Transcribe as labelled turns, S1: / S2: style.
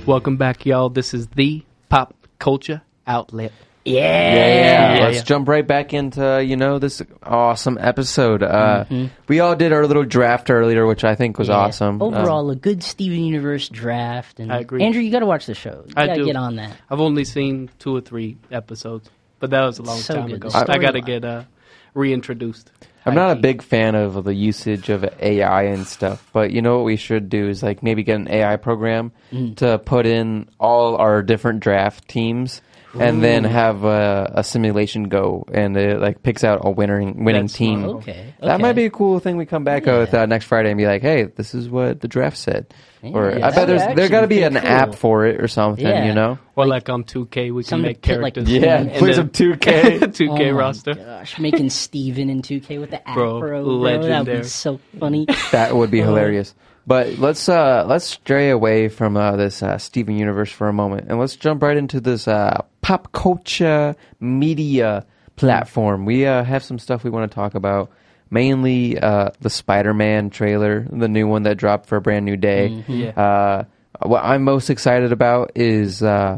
S1: Welcome back, y'all. This is the Pop Culture Outlet.
S2: Yeah. Let's jump right back into, this awesome episode. We all did our little draft earlier, which I think was awesome.
S3: Overall, a good Steven Universe draft. And
S1: I agree.
S3: Andrew, you got to watch the show. You got to get on that.
S1: I've only seen 2 or 3 episodes, but that was a long time ago.
S3: I
S1: got to get reintroduced.
S2: I'm not a big fan of the usage of AI and stuff, but you know what we should do is like maybe get an AI program to put in all our different draft teams. And then have a simulation go, and it like picks out a winning team.
S3: Okay.
S2: That might be a cool thing we come back with next Friday and be like, hey, this is what the draft said. Or I bet there's got to be an app for it or something,
S1: Or like on 2K, we can make characters.
S2: Play some 2K.
S1: 2K roster.
S3: Gosh, making Steven in 2K with the afro, bro.
S1: Legendary.
S3: That would be so funny.
S2: That would be hilarious. But let's stray away from this Steven Universe for a moment, and let's jump right into this pop culture media platform. We have some stuff we want to talk about, mainly the Spider-Man trailer, the new one that dropped for a brand new day. What I'm most excited about is